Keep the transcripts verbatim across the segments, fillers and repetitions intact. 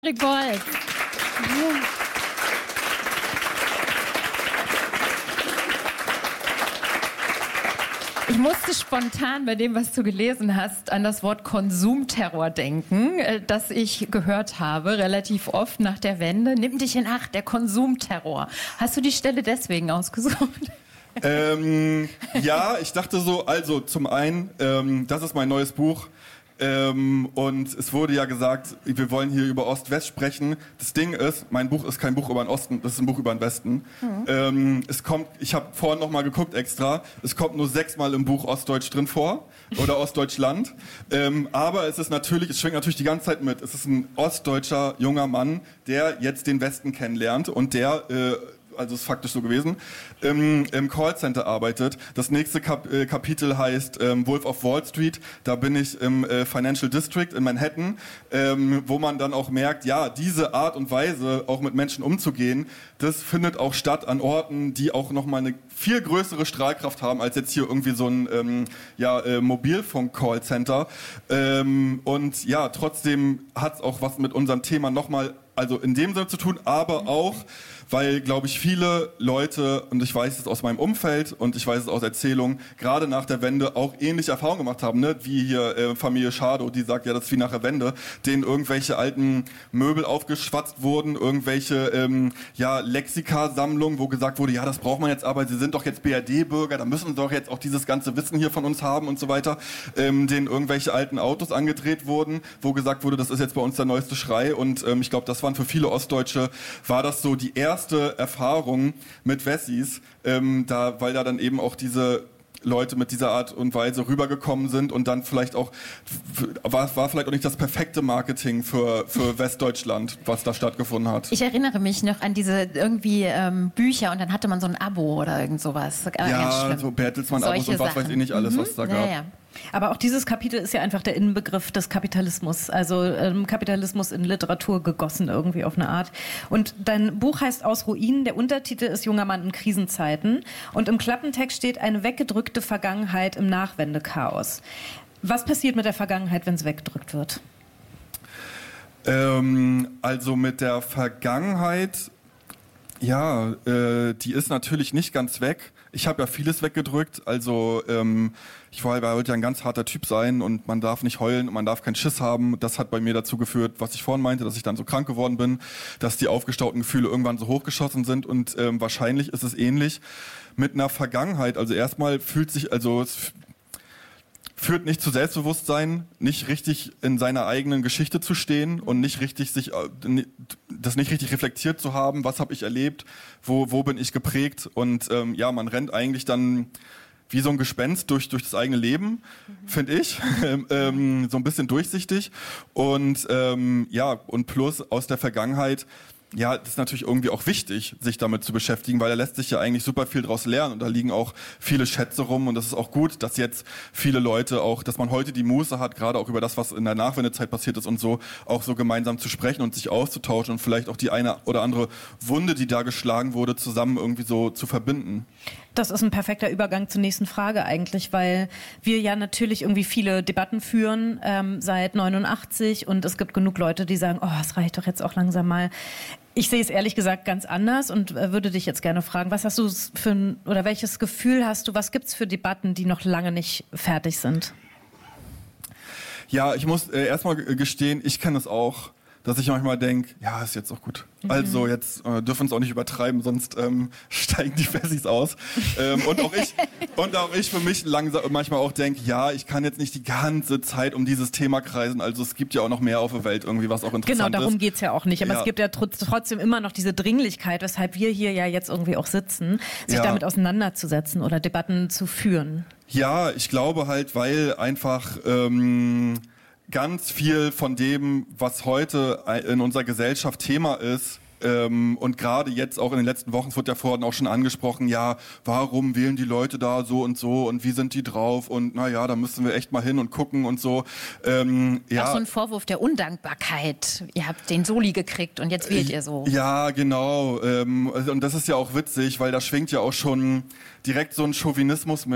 Gold. Ich musste spontan bei dem, was du gelesen hast, an das Wort Konsumterror denken, das ich gehört habe, relativ oft nach der Wende. Nimm dich in Acht, der Konsumterror. Hast du die Stelle deswegen ausgesucht? Ähm, ja, ich dachte so, also zum einen, ähm, das ist mein neues Buch. Ähm, und es wurde ja gesagt, wir wollen hier über Ost-West sprechen. Das Ding ist, mein Buch ist kein Buch über den Osten, das ist ein Buch über den Westen. Mhm. Ähm, es kommt, ich habe vorhin noch mal geguckt extra, es kommt nur sechsmal im Buch Ostdeutsch drin vor oder Ostdeutschland. Ähm, aber es ist natürlich, es schwingt natürlich die ganze Zeit mit. Es ist ein ostdeutscher junger Mann, der jetzt den Westen kennenlernt und der äh, also ist faktisch so gewesen, ähm, im Callcenter arbeitet. Das nächste Kap- äh, Kapitel heißt ähm, Wolf of Wall Street. Da bin ich im äh, Financial District in Manhattan, ähm, wo man dann auch merkt, ja, diese Art und Weise, auch mit Menschen umzugehen, das findet auch statt an Orten, die auch nochmal eine viel größere Strahlkraft haben, als jetzt hier irgendwie so ein ähm, ja, äh, Mobilfunk-Callcenter. Ähm, und ja, trotzdem hat es auch was mit unserem Thema nochmal, also in dem Sinne zu tun, aber auch, weil, glaube ich, viele Leute, und ich weiß es aus meinem Umfeld und ich weiß es aus Erzählungen, gerade nach der Wende auch ähnliche Erfahrungen gemacht haben, ne? Wie hier äh, Familie Schadow, die sagt, ja, das ist wie nach der Wende, denen irgendwelche alten Möbel aufgeschwatzt wurden, irgendwelche ähm, ja, Lexikasammlungen, wo gesagt wurde, ja, das braucht man jetzt, aber sie sind doch jetzt B R D-Bürger, da müssen sie doch jetzt auch dieses ganze Wissen hier von uns haben und so weiter, ähm, denen irgendwelche alten Autos angedreht wurden, wo gesagt wurde, das ist jetzt bei uns der neueste Schrei und ähm, ich glaube, das waren für viele Ostdeutsche, war das so die erste Erfahrung mit Wessis, ähm, da, weil da dann eben auch diese Leute mit dieser Art und Weise rübergekommen sind und dann vielleicht auch, war, war vielleicht auch nicht das perfekte Marketing für, für Westdeutschland, was da stattgefunden hat. Ich erinnere mich noch an diese irgendwie ähm, Bücher und dann hatte man so ein Abo oder irgend sowas. Ja, so Bertelsmann-Abos und was weiß ich nicht alles, mhm. was es da gab. Ja, ja. Aber auch dieses Kapitel ist ja einfach der Inbegriff des Kapitalismus, also ähm, Kapitalismus in Literatur gegossen irgendwie auf eine Art. Und dein Buch heißt Aus Ruinen, der Untertitel ist Junger Mann in Krisenzeiten und im Klappentext steht eine weggedrückte Vergangenheit im Nachwendechaos. Was passiert mit der Vergangenheit, wenn es weggedrückt wird? Ähm, also mit der Vergangenheit, ja, äh, die ist natürlich nicht ganz weg. Ich habe ja vieles weggedrückt, also ähm, ich wollte ja ein ganz harter Typ sein und man darf nicht heulen und man darf keinen Schiss haben. Das hat bei mir dazu geführt, was ich vorhin meinte, dass ich dann so krank geworden bin, dass die aufgestauten Gefühle irgendwann so hochgeschossen sind und ähm, wahrscheinlich ist es ähnlich mit einer Vergangenheit. Also erstmal fühlt sich, also es führt nicht zu Selbstbewusstsein, nicht richtig in seiner eigenen Geschichte zu stehen und nicht richtig sich das nicht richtig reflektiert zu haben, was habe ich erlebt, wo wo bin ich geprägt und ähm, ja, man rennt eigentlich dann wie so ein Gespenst durch durch das eigene Leben, mhm. finde ich, ähm, so ein bisschen durchsichtig und ähm, ja und plus aus der Vergangenheit. Ja, das ist natürlich irgendwie auch wichtig, sich damit zu beschäftigen, weil da lässt sich ja eigentlich super viel draus lernen und da liegen auch viele Schätze rum und das ist auch gut, dass jetzt viele Leute auch, dass man heute die Muße hat, gerade auch über das, was in der Nachwendezeit passiert ist und so, auch so gemeinsam zu sprechen und sich auszutauschen und vielleicht auch die eine oder andere Wunde, die da geschlagen wurde, zusammen irgendwie so zu verbinden. Das ist ein perfekter Übergang zur nächsten Frage eigentlich, weil wir ja natürlich irgendwie viele Debatten führen ähm, seit neunundachtzig und es gibt genug Leute, die sagen, oh, es reicht doch jetzt auch langsam mal. Ich sehe es ehrlich gesagt ganz anders und äh, würde dich jetzt gerne fragen, was hast du für ein, oder welches Gefühl hast du, was gibt's für Debatten, die noch lange nicht fertig sind? Ja, ich muss äh, erstmal gestehen, ich kenne es auch, dass ich manchmal denke, ja, ist jetzt auch gut. Mhm. Also jetzt äh, dürfen wir es auch nicht übertreiben, sonst ähm, steigen die Wessis aus. ähm, und auch ich und auch ich für mich langsam manchmal auch denke, ja, ich kann jetzt nicht die ganze Zeit um dieses Thema kreisen. Also es gibt ja auch noch mehr auf der Welt irgendwie, was auch interessant ist. Genau, darum ist. geht's ja auch nicht. Aber ja. es gibt ja tr- trotzdem immer noch diese Dringlichkeit, weshalb wir hier ja jetzt irgendwie auch sitzen, sich ja. damit auseinanderzusetzen oder Debatten zu führen. Ja, ich glaube halt, weil einfach ähm, ganz viel von dem, was heute in unserer Gesellschaft Thema ist, ähm, und gerade jetzt auch in den letzten Wochen, es wird ja vorhin auch schon angesprochen, ja, warum wählen die Leute da so und so und wie sind die drauf und naja, da müssen wir echt mal hin und gucken und so. Ähm, ja. Auch so ein Vorwurf der Undankbarkeit. Ihr habt den Soli gekriegt und jetzt wählt ihr so. Ja, genau. Ähm, und das ist ja auch witzig, weil da schwingt ja auch schon direkt so ein Chauvinismus mit.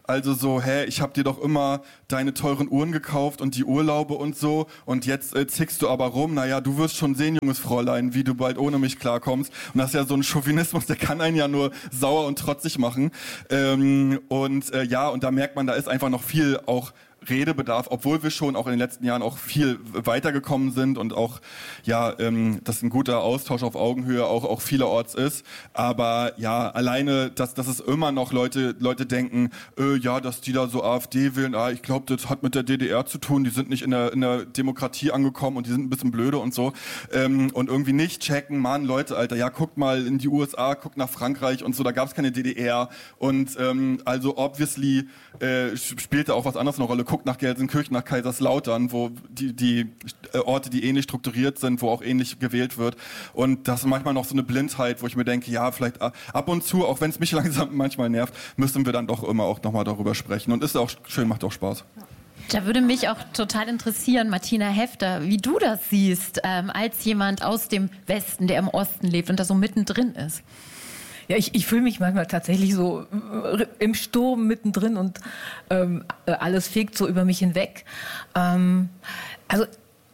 Also so, hä, ich habe dir doch immer deine teuren Uhren gekauft und die Urlaube und so und jetzt äh, zickst du aber rum. Naja, du wirst schon sehen, junges Fräulein, wie du bald ohne mich klarkommst. Und das ist ja so ein Chauvinismus, der kann einen ja nur sauer und trotzig machen. Ähm, und äh, ja, und da merkt man, da ist einfach noch viel auch Redebedarf, obwohl wir schon auch in den letzten Jahren auch viel weitergekommen sind und auch, ja, ähm, dass ein guter Austausch auf Augenhöhe auch, auch vielerorts ist. Aber ja, alleine, dass, dass es immer noch Leute, Leute denken, äh, ja, dass die da so AfD wählen, ah, ich glaube, das hat mit der D D R zu tun, die sind nicht in der, in der Demokratie angekommen und die sind ein bisschen blöde und so. Ähm, und irgendwie nicht checken, Mann, Leute, Alter, ja, guckt mal in die U S A, guckt nach Frankreich und so, da gab es keine D D R. Und ähm, also obviously äh, spielte auch was anderes eine Rolle. Guckt nach Gelsenkirchen, nach Kaiserslautern, wo die, die äh, Orte, die ähnlich strukturiert sind, wo auch ähnlich gewählt wird. Und das ist manchmal noch so eine Blindheit, wo ich mir denke, ja, vielleicht ab und zu, auch wenn es mich langsam manchmal nervt, müssen wir dann doch immer auch nochmal darüber sprechen. Und ist auch schön, macht auch Spaß. Da würde mich auch total interessieren, Martina Hefter, wie du das siehst, ähm, als jemand aus dem Westen, der im Osten lebt und da so mittendrin ist. Ja, ich, ich fühle mich manchmal tatsächlich so im Sturm mittendrin und ähm, alles fegt so über mich hinweg. Ähm, also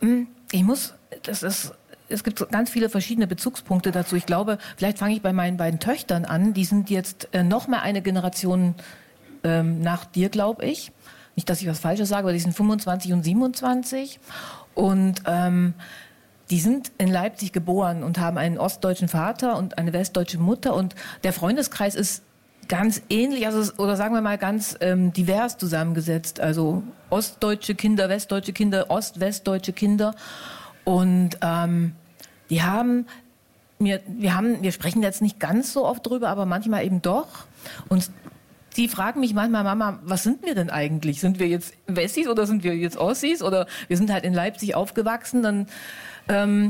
ich muss, das ist, es gibt so ganz viele verschiedene Bezugspunkte dazu. Ich glaube, vielleicht fange ich bei meinen beiden Töchtern an. Die sind jetzt äh, noch mal eine Generation ähm, nach dir, glaube ich. Nicht, dass ich was Falsches sage, aber die sind fünfundzwanzig und siebenundzwanzig. Und ähm, die sind in Leipzig geboren und haben einen ostdeutschen Vater und eine westdeutsche Mutter. Und der Freundeskreis ist ganz ähnlich, also oder sagen wir mal ganz ähm, divers zusammengesetzt. Also ostdeutsche Kinder, westdeutsche Kinder, ost-westdeutsche Kinder. Und ähm, die haben mir, wir haben, wir sprechen jetzt nicht ganz so oft drüber, aber manchmal eben doch. Und die fragen mich manchmal, Mama, was sind wir denn eigentlich? Sind wir jetzt Wessis oder sind wir jetzt Ossis? Oder wir sind halt in Leipzig aufgewachsen, dann ähm,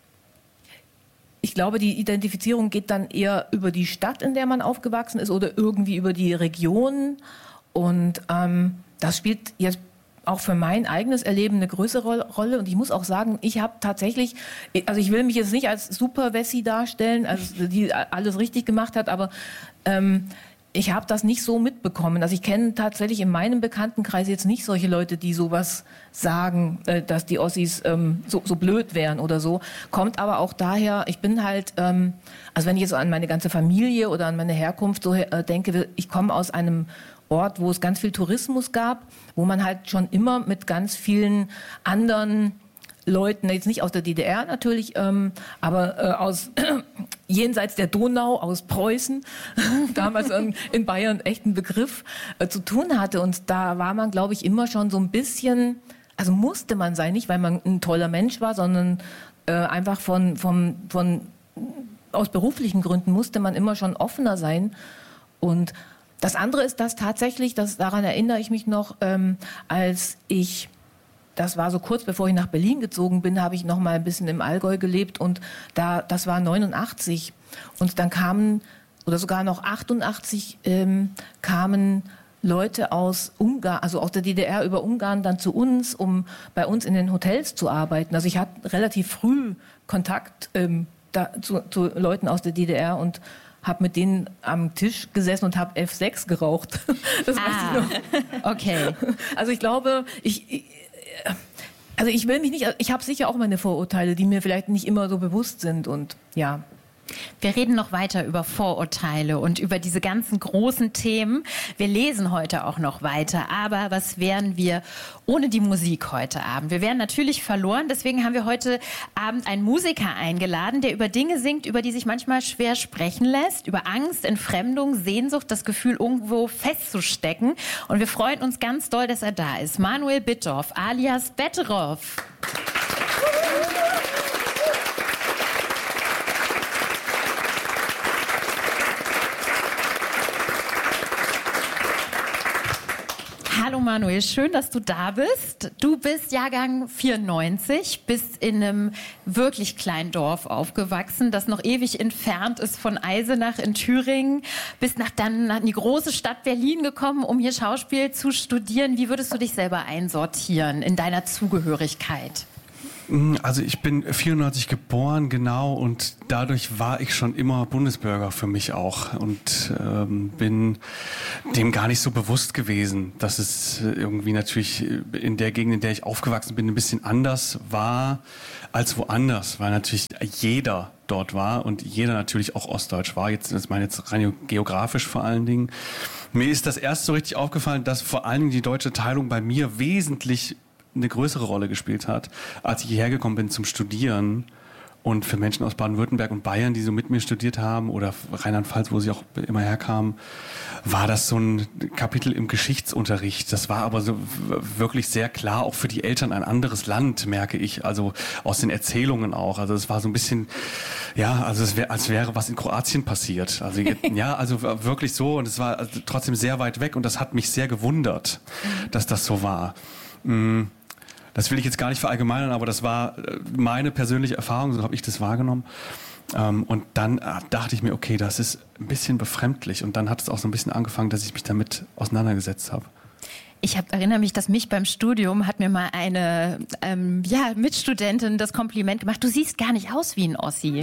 ich glaube, die Identifizierung geht dann eher über die Stadt, in der man aufgewachsen ist, oder irgendwie über die Region. Und ähm, das spielt jetzt auch für mein eigenes Erleben eine größere Rolle. Und ich muss auch sagen, ich habe tatsächlich, also ich will mich jetzt nicht als Super-Wessi darstellen, also die alles richtig gemacht hat, aber ähm, ich habe das nicht so mitbekommen. Also ich kenne tatsächlich in meinem Bekanntenkreis jetzt nicht solche Leute, die sowas sagen, äh, dass die Ossis ähm, so, so blöd wären oder so. Kommt aber auch daher, ich bin halt, ähm, also wenn ich jetzt an meine ganze Familie oder an meine Herkunft so äh, denke, ich komme aus einem Ort, wo es ganz viel Tourismus gab, wo man halt schon immer mit ganz vielen anderen Leuten, jetzt nicht aus der D D R natürlich, ähm, aber äh, aus jenseits der Donau, aus Preußen, damals in, in Bayern echt ein Begriff, äh, zu tun hatte. Und da war man, glaube ich, immer schon so ein bisschen, also musste man sein, nicht weil man ein toller Mensch war, sondern äh, einfach von, von, von, aus beruflichen Gründen musste man immer schon offener sein. Und das andere ist, dass tatsächlich, das, daran erinnere ich mich noch, ähm, als ich das war so kurz bevor ich nach Berlin gezogen bin, habe ich noch mal ein bisschen im Allgäu gelebt und da, das war neunundachtzig und dann kamen, oder sogar noch achtundachtzig, ähm, kamen Leute aus Ungarn, also aus der D D R über Ungarn dann zu uns, um bei uns in den Hotels zu arbeiten. Also ich hatte relativ früh Kontakt ähm, da, zu, zu Leuten aus der D D R und habe mit denen am Tisch gesessen und habe F sechs geraucht. Das ah, weiß ich noch. Okay. Also ich glaube, ich, ich also ich will mich nicht, ich habe sicher auch meine Vorurteile, die mir vielleicht nicht immer so bewusst sind und ja. Wir reden noch weiter über Vorurteile und über diese ganzen großen Themen. Wir lesen heute auch noch weiter. Aber was wären wir ohne die Musik heute Abend? Wir wären natürlich verloren. Deswegen haben wir heute Abend einen Musiker eingeladen, der über Dinge singt, über die sich manchmal schwer sprechen lässt. Über Angst, Entfremdung, Sehnsucht, das Gefühl, irgendwo festzustecken. Und wir freuen uns ganz doll, dass er da ist. Manuel Bitthoff alias Betteroff. Hallo Manuel, schön, dass du da bist. Du bist Jahrgang vierundneunzig, bist in einem wirklich kleinen Dorf aufgewachsen, das noch ewig entfernt ist von Eisenach in Thüringen. Bist nach, dann in die große Stadt Berlin gekommen, um hier Schauspiel zu studieren. Wie würdest du dich selber einsortieren in deiner Zugehörigkeit? Also ich bin vierundneunzig geboren, genau, und dadurch war ich schon immer Bundesbürger für mich auch und ähm, bin dem gar nicht so bewusst gewesen, dass es irgendwie natürlich in der Gegend, in der ich aufgewachsen bin, ein bisschen anders war als woanders, weil natürlich jeder dort war und jeder natürlich auch ostdeutsch war. Jetzt, das meine jetzt rein geografisch vor allen Dingen. Mir ist das erst so richtig aufgefallen, dass vor allen Dingen die deutsche Teilung bei mir wesentlich eine größere Rolle gespielt hat, als ich hierher gekommen bin zum Studieren. Und für Menschen aus Baden-Württemberg und Bayern, die so mit mir studiert haben, oder Rheinland-Pfalz, wo sie auch immer herkamen, war das so ein Kapitel im Geschichtsunterricht. Das war aber so wirklich sehr klar, auch für die Eltern ein anderes Land, merke ich, also aus den Erzählungen auch. Also es war so ein bisschen, ja, also es wäre, als wäre was in Kroatien passiert. Also ja, also wirklich so, und es war also trotzdem sehr weit weg, und das hat mich sehr gewundert, dass das so war. Das will ich jetzt gar nicht verallgemeinern, aber das war meine persönliche Erfahrung, so habe ich das wahrgenommen. Und dann dachte ich mir, okay, das ist ein bisschen befremdlich. Und dann hat es auch so ein bisschen angefangen, dass ich mich damit auseinandergesetzt habe. Ich hab, erinnere mich, dass mich beim Studium hat mir mal eine ähm, ja, Mitstudentin das Kompliment gemacht, du siehst gar nicht aus wie ein Ossi.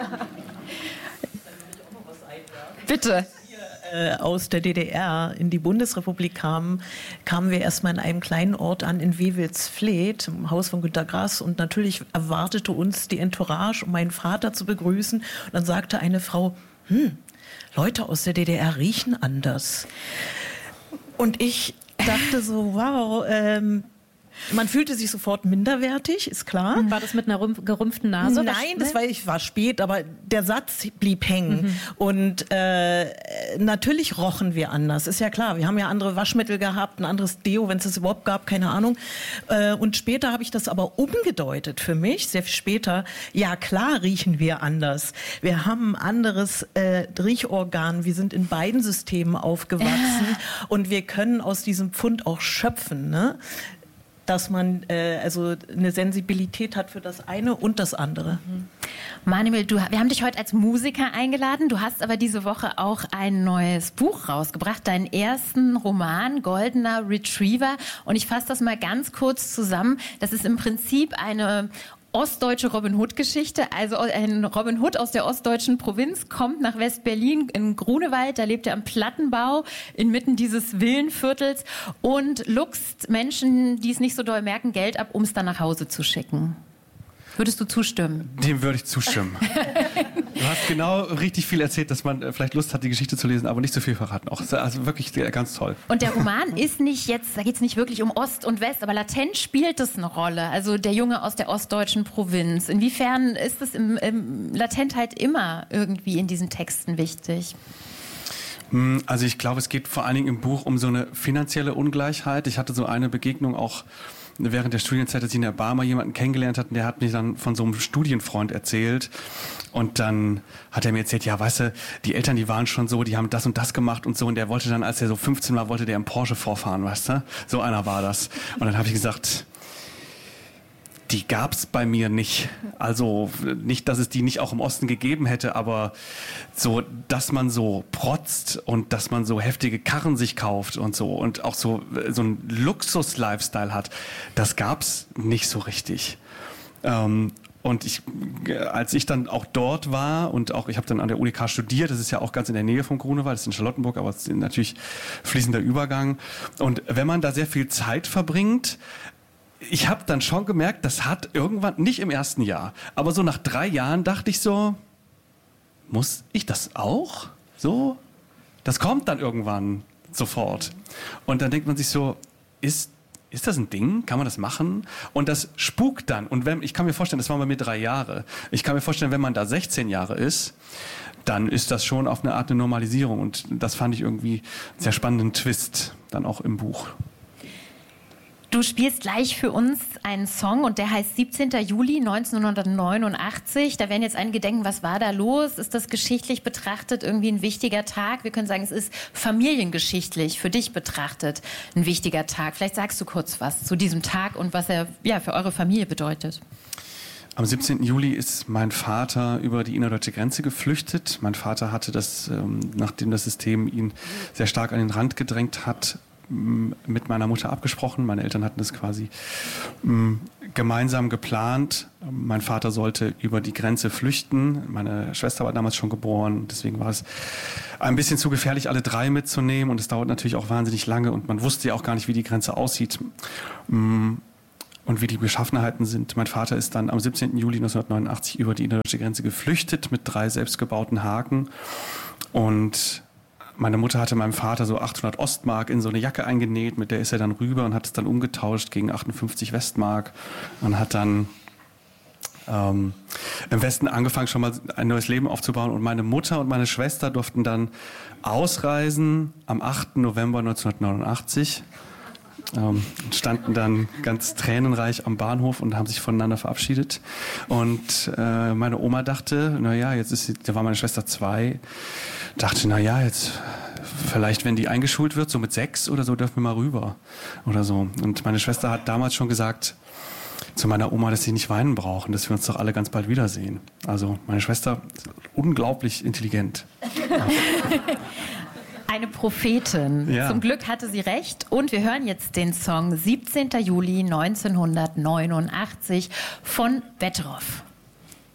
Bitte. Aus der D D R in die Bundesrepublik kamen, kamen wir erstmal in einem kleinen Ort an, in Wewelsfleth, im Haus von Günter Grass, und natürlich erwartete uns die Entourage, um meinen Vater zu begrüßen. Und dann sagte eine Frau, hm, Leute aus der D D R riechen anders. Und ich dachte so, wow, ähm, man fühlte sich sofort minderwertig, ist klar. War das mit einer gerümpften Nase? Nein, das war, ich war spät, aber der Satz blieb hängen. Mhm. Und äh, natürlich rochen wir anders, ist ja klar. Wir haben ja andere Waschmittel gehabt, ein anderes Deo, wenn es das überhaupt gab, keine Ahnung. Äh, und später habe ich das aber umgedeutet für mich, sehr viel später. Ja, klar riechen wir anders. Wir haben ein anderes äh, Riechorgan. Wir sind in beiden Systemen aufgewachsen. Ja. Und wir können aus diesem Pfund auch schöpfen, ne? Dass man äh, also eine Sensibilität hat für das eine und das andere. Mhm. Manuel, du, wir haben dich heute als Musiker eingeladen. Du hast aber diese Woche auch ein neues Buch rausgebracht, deinen ersten Roman, Goldener Retriever. Und ich fasse das mal ganz kurz zusammen. Das ist im Prinzip eine ostdeutsche Robin Hood-Geschichte. Also ein Robin Hood aus der ostdeutschen Provinz kommt nach West-Berlin in Grunewald. Da lebt er am Plattenbau inmitten dieses Villenviertels und luchst Menschen, die es nicht so doll merken, Geld ab, um es dann nach Hause zu schicken. Würdest du zustimmen? Dem würde ich zustimmen. Du hast genau richtig viel erzählt, dass man vielleicht Lust hat, die Geschichte zu lesen, aber nicht so viel verraten. Auch, also wirklich ganz toll. Und der Roman ist nicht jetzt, da geht es nicht wirklich um Ost und West, aber latent spielt es eine Rolle. Also der Junge aus der ostdeutschen Provinz. Inwiefern ist es im, im latent halt immer irgendwie in diesen Texten wichtig? Also ich glaube, es geht vor allen Dingen im Buch um so eine finanzielle Ungleichheit. Ich hatte so eine Begegnung auch während der Studienzeit, dass ich in der Bar mal jemanden kennengelernt hatte, der hat mir dann von so einem Studienfreund erzählt. Und dann hat er mir erzählt, ja, weißt du, die Eltern, die waren schon so, die haben das und das gemacht und so. Und der wollte dann, als er so fünfzehn war, wollte der im Porsche vorfahren, weißt du? So einer war das. Und dann habe ich gesagt, die gab's bei mir nicht. Also nicht, dass es die nicht auch im Osten gegeben hätte, aber so, dass man so protzt und dass man so heftige Karren sich kauft und so und auch so, so ein Luxus-Lifestyle hat, das gab's nicht so richtig. Ähm, und ich, als ich dann auch dort war und auch, ich habe dann an der U D K studiert, das ist ja auch ganz in der Nähe von Grunewald, das ist in Charlottenburg, aber es ist natürlich fließender Übergang. Und wenn man da sehr viel Zeit verbringt, ich habe dann schon gemerkt, das hat irgendwann, nicht im ersten Jahr, aber so nach drei Jahren dachte ich so, muss ich das auch? So? Das kommt dann irgendwann sofort. Und dann denkt man sich so, ist, ist das ein Ding? Kann man das machen? Und das spukt dann. Und wenn, ich kann mir vorstellen, das waren bei mir drei Jahre. Ich kann mir vorstellen, wenn man da sechzehn Jahre ist, dann ist das schon auf eine Art eine Normalisierung. Und das fand ich irgendwie einen sehr spannenden Twist dann auch im Buch. Du spielst gleich für uns einen Song und der heißt siebzehnter Juli neunzehnhundertneunundachtzig. Da werden jetzt einige denken, was war da los? Ist das geschichtlich betrachtet irgendwie ein wichtiger Tag? Wir können sagen, es ist familiengeschichtlich für dich betrachtet ein wichtiger Tag. Vielleicht sagst du kurz was zu diesem Tag und was er ja, für eure Familie bedeutet. Am siebzehnten Juli ist mein Vater über die innerdeutsche Grenze geflüchtet. Mein Vater hatte das, ähm, nachdem das System ihn sehr stark an den Rand gedrängt hat, mit meiner Mutter abgesprochen. Meine Eltern hatten das quasi mh, gemeinsam geplant. Mein Vater sollte über die Grenze flüchten. Meine Schwester war damals schon geboren. Deswegen war es ein bisschen zu gefährlich, alle drei mitzunehmen. Und es dauert natürlich auch wahnsinnig lange. Und man wusste ja auch gar nicht, wie die Grenze aussieht und wie die Beschaffenheiten sind. Mein Vater ist dann am siebzehnten Juli neunzehnhundertneunundachtzig über die innerdeutsche Grenze geflüchtet mit drei selbstgebauten Haken. Und meine Mutter hatte meinem Vater so achthundert Ostmark in so eine Jacke eingenäht, mit der ist er dann rüber und hat es dann umgetauscht gegen achtundfünfzig Westmark und hat dann ähm, im Westen angefangen, schon mal ein neues Leben aufzubauen. Und meine Mutter und meine Schwester durften dann ausreisen am achten November neunzehnhundertneunundachtzig. Ähm, standen dann ganz tränenreich am Bahnhof und haben sich voneinander verabschiedet. Und äh, meine Oma dachte, naja, jetzt ist sie, da war meine Schwester zwei, dachte, naja, jetzt vielleicht, wenn die eingeschult wird, so mit sechs oder so, dürfen wir mal rüber oder so. Und meine Schwester hat damals schon gesagt zu meiner Oma, dass sie nicht weinen brauchen, dass wir uns doch alle ganz bald wiedersehen. Also meine Schwester ist unglaublich intelligent. Ja. Eine Prophetin. Ja. Zum Glück hatte sie recht. Und wir hören jetzt den Song siebzehnten Juli neunzehnhundertneunundachtzig von Wetterow.